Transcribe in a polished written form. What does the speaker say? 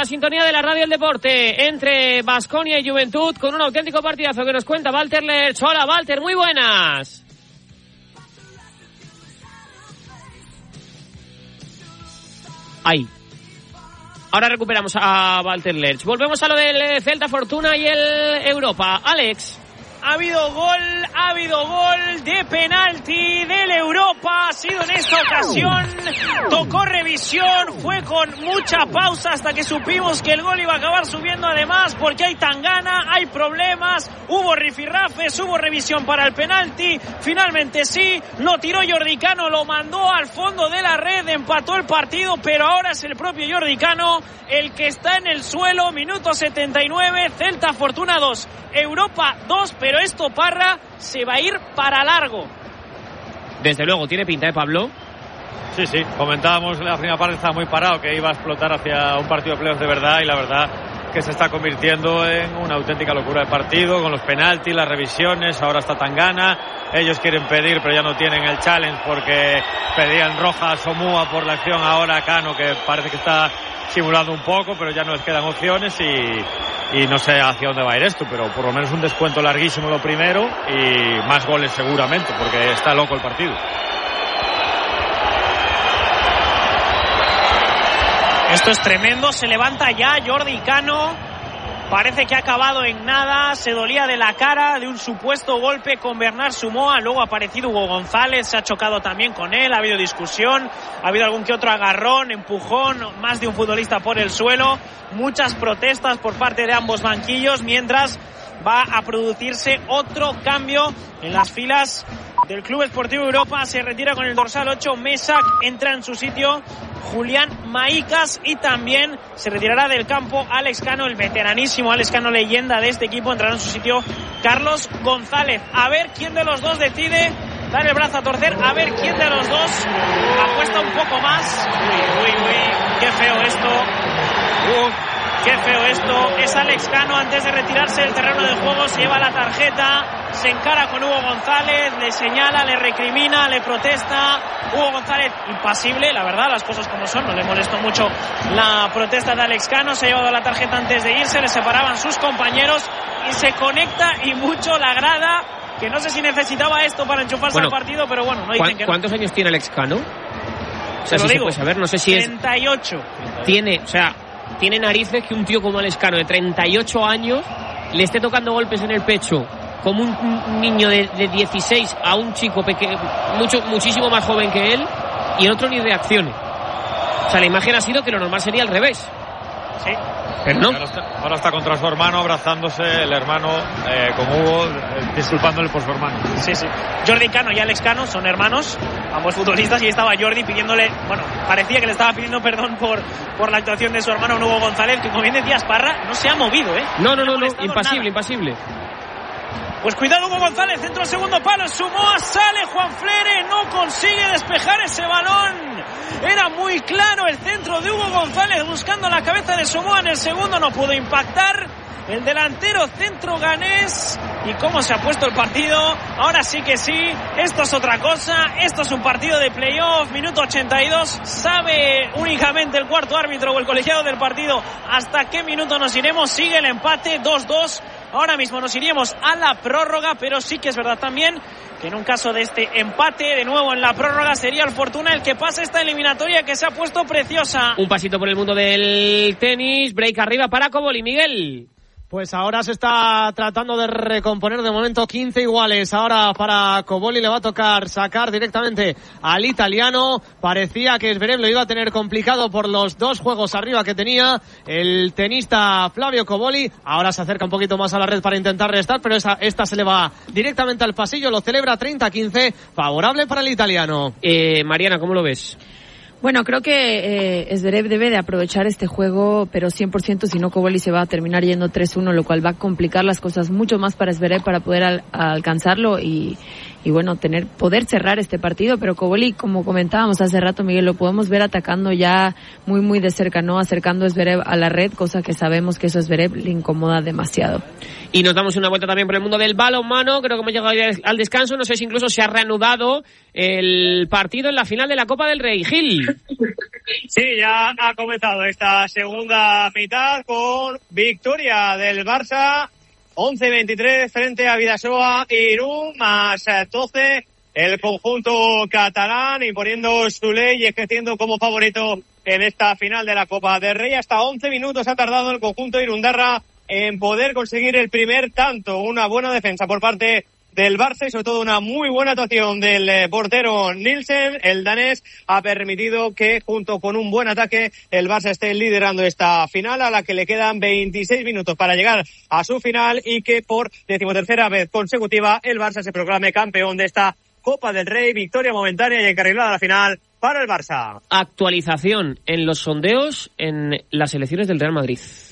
la sintonía de la Radio El Deporte entre Baskonia y Juventud con un auténtico partidazo que nos cuenta Walter Lerch. Hola Walter, muy buenas. Ahí. Ahora recuperamos a Walter Lerch. Volvemos a lo del Celta Fortuna y el Europa. Alex. Ha habido gol de penalti del Europa, ha sido en esta ocasión, tocó revisión, fue con mucha pausa hasta que supimos que el gol iba a acabar subiendo, además porque hay tangana, hay problemas, hubo rifirrafes, hubo revisión para el penalti, finalmente sí, lo tiró Jordi Cano, lo mandó al fondo de la red, empató el partido, pero ahora es el propio Jordi Cano el que está en el suelo, minuto 79, Celta Fortuna 2, Europa 2, pero esto, Parra, se va a ir para largo. Desde luego, tiene pinta, ¿eh, Pablo? Sí, comentábamos en la primera parte, estaba muy parado, que iba a explotar hacia un partido de playoffs de verdad, y la verdad que se está convirtiendo en una auténtica locura de partido, con los penaltis, las revisiones, ahora está Tangana, ellos quieren pedir, pero ya no tienen el challenge porque pedían roja a Somúa por la acción, ahora Cano, que parece que está simulando un poco, pero ya no les quedan opciones y no sé hacia dónde va a ir esto, pero por lo menos un descuento larguísimo lo primero y más goles seguramente, porque está loco el partido. Esto es tremendo, se levanta ya Jordi Cano, parece que ha acabado en nada, se dolía de la cara de un supuesto golpe con Bernard Sumoa, luego ha aparecido Hugo González, se ha chocado también con él, ha habido discusión, ha habido algún que otro agarrón, empujón, más de un futbolista por el suelo, muchas protestas por parte de ambos banquillos, mientras va a producirse otro cambio en las filas del Club Esportivo Europa. Se retira con el dorsal 8 Mesak, entra en su sitio Julián Maicas y también se retirará del campo Alex Cano, el veteranísimo Alex Cano, leyenda de este equipo. Entrará en su sitio Carlos González. A ver quién de los dos decide dar el brazo a torcer, a ver quién de los dos apuesta un poco más. Uy, qué feo esto. Qué feo esto. Es Alex Cano, antes de retirarse del terreno de juego, se lleva la tarjeta, se encara con Hugo González, le señala, le recrimina, le protesta. Hugo González impasible, la verdad, las cosas como son, no le molestó mucho la protesta de Alex Cano, se ha llevado la tarjeta antes de irse, le separaban sus compañeros y se conecta y mucho la grada, que no sé si necesitaba esto para enchufarse al partido, pero bueno, no dicen que no. ¿Cuántos años tiene Alex Cano? O sea, si se puede saber, no sé si 38. Tiene narices que un tío como Alex Cano de 38 años le esté tocando golpes en el pecho como un niño de 16 a un chico muchísimo más joven que él, y el otro ni reaccione. O sea, la imagen ha sido que lo normal sería al revés. Sí. Pero no. Ahora está contra su hermano, abrazándose el hermano con Hugo, disculpándole por su hermano. Sí. Jordi Cano y Alex Cano son hermanos, ambos futbolistas, y estaba Jordi pidiéndole, parecía que le estaba pidiendo perdón por la actuación de su hermano Hugo González, que como bien decías, Parra, no se ha movido, ¿eh? No, impasible. Pues cuidado Hugo González, centro al segundo palo, Sumoa sale, Juan Flere no consigue despejar ese balón. Era muy claro el centro de Hugo González buscando la cabeza de Sumoa, en el segundo no pudo impactar el delantero centro ganés. Y cómo se ha puesto el partido, ahora sí que sí, esto es otra cosa, esto es un partido de playoff, minuto 82, sabe únicamente el cuarto árbitro o el colegiado del partido hasta qué minuto nos iremos, sigue el empate 2-2. Ahora mismo nos iríamos a la prórroga, pero sí que es verdad también que en un caso de este empate, de nuevo en la prórroga, sería el Fortuna el que pasa esta eliminatoria que se ha puesto preciosa. Un pasito por el mundo del tenis, break arriba para Cobolli, Miguel. Pues ahora se está tratando de recomponer, de momento 15 iguales. Ahora para Cobolli le va a tocar sacar directamente al italiano. Parecía que Zverev lo iba a tener complicado por los dos juegos arriba que tenía el tenista Flavio Cobolli. Ahora se acerca un poquito más a la red para intentar restar, pero esta se le va directamente al pasillo. Lo celebra 30-15, favorable para el italiano. Mariana, ¿cómo lo ves? Bueno, creo que Zverev debe de aprovechar este juego, pero 100%, si no Cobolli se va a terminar yendo 3-1, lo cual va a complicar las cosas mucho más para Zverev para poder alcanzarlo y bueno, poder cerrar este partido. Pero Koboli, como comentábamos hace rato, Miguel, lo podemos ver atacando ya muy muy de cerca, ¿no? Acercando a Zverev a la red, cosa que sabemos que eso a Zverev le incomoda demasiado. Y nos damos una vuelta también por el mundo del balonmano. Creo que hemos llegado al descanso. No sé si incluso se ha reanudado el partido en la final de la Copa del Rey. Gil. Sí, ya ha comenzado esta segunda mitad con victoria del Barça. 11-23 frente a Bidasoa Irún, más 12 el conjunto catalán, imponiendo su ley y ejerciendo como favorito en esta final de la Copa del Rey. Hasta 11 minutos ha tardado el conjunto irundarra en poder conseguir el primer tanto. Una buena defensa por parte del Barça y sobre todo una muy buena actuación del portero Nielsen. El danés ha permitido que junto con un buen ataque el Barça esté liderando esta final, a la que le quedan 26 minutos para llegar a su final y que por 13ª vez consecutiva el Barça se proclame campeón de esta Copa del Rey. Victoria momentánea y encarrilada a la final para el Barça. Actualización en los sondeos en las elecciones del Real Madrid.